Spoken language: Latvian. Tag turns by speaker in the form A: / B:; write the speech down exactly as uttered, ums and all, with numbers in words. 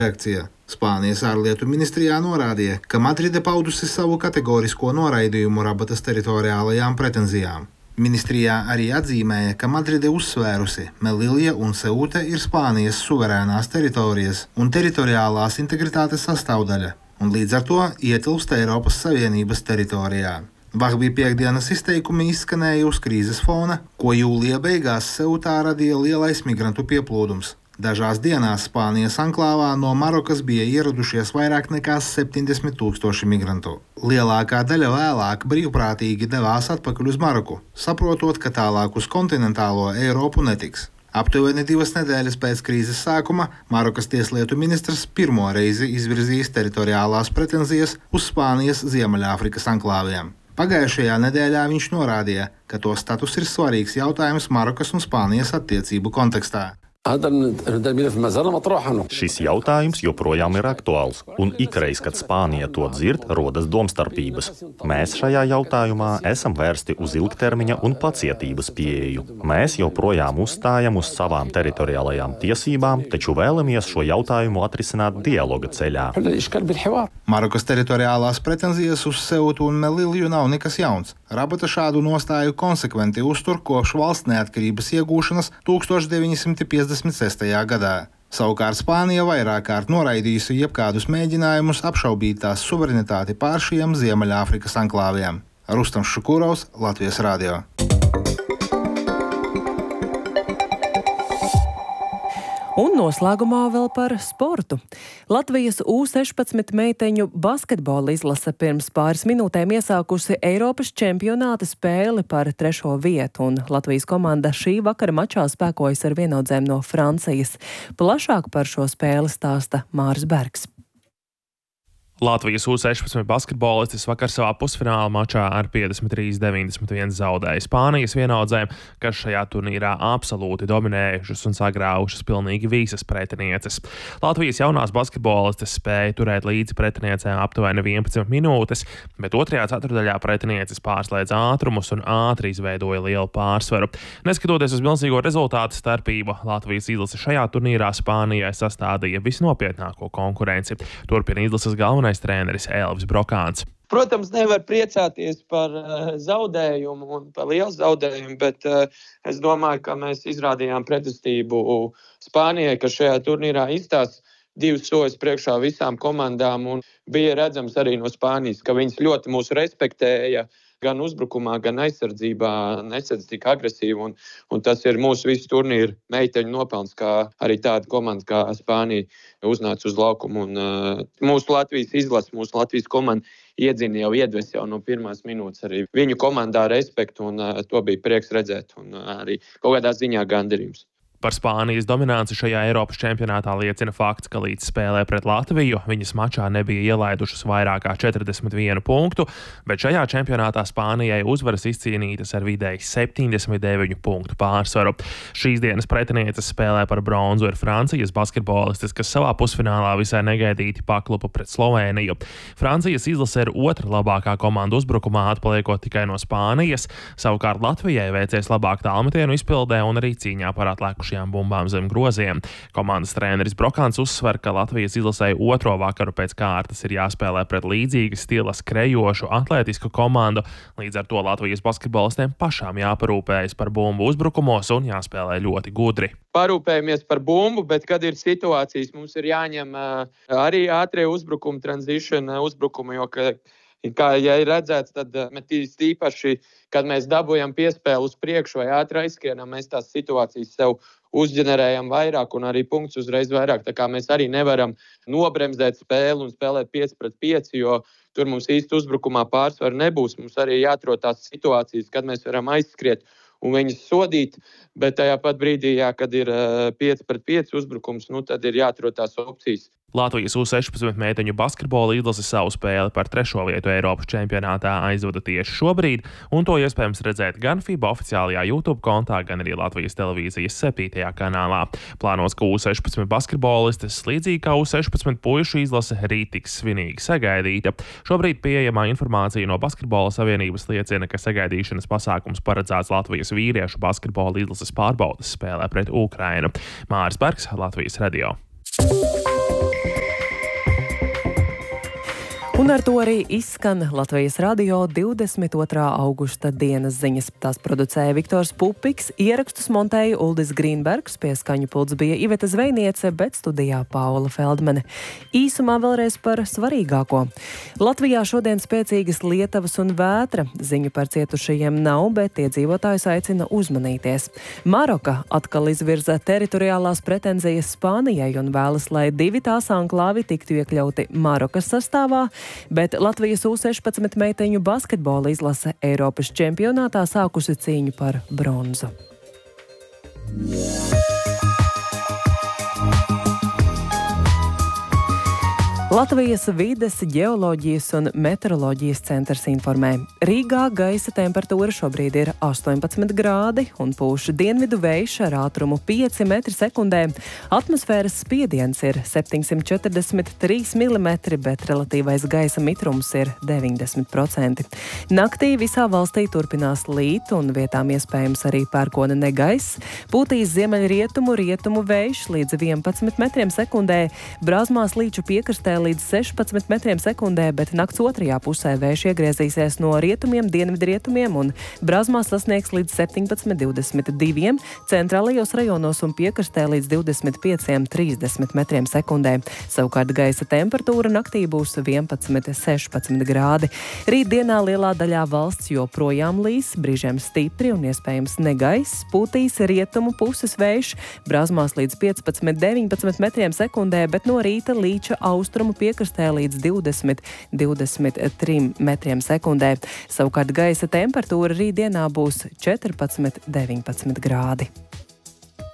A: Reakcija. Spānijas ārlietu ministrijā norādīja, ka Madride paudusi savu kategorisko noraidījumu Rabatas teritoriālajām pretenzijām. Ministrijā arī atzīmēja, ka Madride uzsvērusi, Melilja un Seute ir Spānijas suverēnās teritorijas un teritoriālās integritātes sastāvdaļa, un līdz ar to ietilpst Eiropas Savienības teritorijā. Vahbī piekdienas izteikumi izskanēja uz krīzes fona, ko jūlija beigās Seutā radīja lielais migrantu pieplūdums. Dažās dienās Spānijas anklāvā no Marokas bija ieradušies vairāk nekā septiņdesmit tūkstoši migrantu. Lielākā daļa vēlāk brīvprātīgi devās atpakaļ uz Maroku, saprotot, ka tālāk uz kontinentālo Eiropu netiks. Aptuveni divas nedēļas pēc krīzes sākuma Marokas tieslietu ministrs pirmo reizi izvirzījis teritoriālās pretenzijas uz Spānijas Ziemeļāfrikas anklāviem. Pagājušajā nedēļā viņš norādīja, ka to status ir svarīgs jautājums Marokas un Spānijas attiecību kontekstā.
B: Šis jautājums joprojām ir aktuāls, un ikreiz, kad Spānija to dzird, rodas domstarpības. Mēs šajā jautājumā esam vērsti uz ilgtermiņa un pacietības pieeju. Mēs joprojām uzstājam uz savām teritoriālajām tiesībām, taču vēlamies šo jautājumu atrisināt dialoga ceļā.
A: Marokas teritoriālās pretenzijas uz Seutu un Melilju nav nekas jauns. Rabata šādu nostāju konsekventi uztur kopš valsts neatkarības iegūšanas tūkstoš deviņi simti piecdesmit sestajā gadā. Savukārt Spānija vairāk kārt noraidījusi jebkādus mēģinājumus apšaubīt tās suverenitāti pār šiem Ziemeļāfrikas anklāviem. Rustams Šukurovs, Latvijas radio.
C: Un noslēgumā vēl par sportu. Latvijas U sešpadsmit meiteņu basketbola izlase pirms pāris minūtēm iesākusi Eiropas čempionāta spēli par trešo vietu, un Latvijas komanda šī vakara mačā spēkojas ar vienaudzēm no Francijas. Plašāk par šo spēli stāsta Māris Bergs.
D: Latvijas U sešpadsmit basketbolistis vakar savā pusfināla mačā ar piecdesmit trīs deviņdesmit viens zaudēja Spānijas vienaudzēm, kas šajā turnīrā absolūti dominējušas un sagrāvušas pilnīgi visas pretinieces. Latvijas jaunās basketbolistes spēja turēt līdzi pretiniecēm aptuveni vienpadsmit minūtes, bet otrajā ceturdaļā pretinieces pārslēdz ātrumus un ātri izveidoja lielu pārsvaru. Neskatoties uz milzīgo rezultātu starpību, Latvijas izlase šajā turnīrā Spānijai sastādīja visnopietnāko konkurenci. Turpina izlases galvenais treneris Elvis Brokāns.
E: Protams, nevar priecāties par uh, zaudējumu un par lielu zaudējumu, bet uh, es domāju, ka mēs izrādījām pretestību Spānijai, ka šajā turnīrā izstās divus soļus priekšā visām komandām, un bija redzams arī no Spānijas, ka viņas ļoti mūs respektēja gan uzbrukumā, gan aizsardzībā, nesedz tik agresīvi, un, un tas ir mūsu visu turnīru meiteņu nopelns, kā arī tāda komanda kā Spānija uznāca uz laukumu, un uh, mūsu Latvijas izlase, mūsu Latvijas komanda iedzina jau iedves jau no pirmās minūtes arī viņu komandā respektu, un uh, to bija prieks redzēt, un uh, arī kaut kādā ziņā gandarījums.
D: Par Spānijas dominanci šajā Eiropas čempionātā liecina fakts, ka līdz spēlē pret Latviju viņas mačā nebija ielaidušas vairāk kā četrdesmit vienu punktu, bet šajā čempionātā Spānijai uzvaras izcīnītas ar vidēji septiņdesmit deviņu punktu pārsvaru. Šīs dienas pretinieces spēlē par bronzu ir Francijas basketbolistis, kas savā pusfinālā visai negaidīti paklupa pret Slovēniju. Francijas izlase ir otra labākā komanda uzbrukumā, atpaliekot tikai no Spānijas. Savukārt Latvijai veicies labāk tālmetienu izpildē un arī cīņā par atlēkušajām bumbām zem groziem. Komandas treneris Brokāns uzsver, ka Latvijas izlasei otro vakaru pēc kārtas ir jāspēlē pret līdzīgas stila skrejošu atletisku komandu, līdz ar to Latvijas basketbolistiem pašām jāparūpējas par bumbu uzbrukumos un jāspēlē ļoti gudri.
E: Parūpējamies par bumbu, bet kad ir situācijas, mums ir jāņem arī ātrie uzbrukumi, transition uzbrukumi, jo, ka, kā ja ir redzēts, tad metīs īpaši, kad mēs dabujam piespēli uz priekšu vai ātri aizskrienam, mēs tās situācijas sev uzģenerējam vairāk un arī punkts uzreiz vairāk. Tā kā mēs arī nevaram nobremzēt spēli un spēlēt pieci pret pieci, jo tur mums īsti uzbrukumā pārsvaru nebūs. Mums arī jāatrod tās situācijas, kad mēs varam aizskriet un viņus sodīt, bet tajā pat brīdī, jā, kad ir pieci pret pieci uzbrukums, nu tad ir jāatrod tās opcijas.
D: Latvijas U sešpadsmit meiteņu basketbola izlase savu spēli par trešo vietu Eiropas čempionātā aizvada tieši šobrīd, un to iespējams redzēt gan FIBA oficiālajā YouTube kontā, gan arī Latvijas televīzijas septītajā kanālā. Plānos, ka U sešpadsmit basketbolistes, līdzīgi kā U sešpadsmit puišu izlase, rīt tiks svinīgi sagaidīta. Šobrīd pieejamā informācija no Basketbola savienības liecina, ka sagaidīšanas pasākums paredzēts Latvijas vīriešu basketbola izlases pārbaudes spēlē pret Ukrainu. Māris Bergs, Latvijas radio.
C: Un ar to arī izskan Latvijas radio divdesmit otrā augusta dienas ziņas. Tās producēja Viktors Pupiks, ierakstus montēja Uldis Grīnbergs, pie skaņu pults bija Iveta Zvejniece, bet studijā Paula Feldmane. Īsumā vēlreiz par svarīgāko. Latvijā šodien spēcīgas lietavas un vētra. Ziņu par cietušajiem nav, bet iedzīvotājus aicina uzmanīties. Maroka atkal izvirza teritoriālās pretenzijas Spānijai un vēlas, lai divi tās anklāvi tiktu iekļauti Marokas sastāvā, bet Latvijas U sešpadsmit meiteņu basketbola izlase Eiropas čempionātā sākusi cīņu par bronzu. Latvijas vides, ģeoloģijas un meteoroloģijas centrs informē. Rīgā gaisa temperatūra šobrīd ir astoņpadsmit grādi un pūš dienvidu vējš ar ātrumu pieci metri sekundē. Atmosfēras spiediens ir septiņsimt četrdesmit trīs milimetri, bet relatīvais gaisa mitrums ir deviņdesmit procenti. Naktī visā valstī turpinās līt un vietām iespējams arī pērkona negaiss. Pūtīs ziemeļrietumu, rietumu vējš līdz vienpadsmit metriem sekundē. Brāzmās līču piekrastē līdz sešpadsmit metriem sekundē, bet nakts otrajā pusē vējš iegriezīsies no rietumiem, dienvidrietumiem un Brāzmās sasniegs līdz septiņpadsmit divdesmit divi, centrālajos rajonos un piekrastē līdz divdesmit pieci trīsdesmit metriem sekundē. Savukārt gaisa temperatūra naktī būs vienpadsmit sešpadsmit grādi. Rītdienā lielā daļā valsts joprojām līs, brīžiem stipri un iespējams negaiss, pūtīs rietumu puses vējš, Brāzmās līdz piecpadsmit deviņpadsmit metriem sekundē, bet no rīta līča austrumu piekrastē līdz divdesmit divdesmit trīs metriem sekundē. Savukārt gaisa temperatūra rītdienā būs četrpadsmit deviņpadsmit grādi.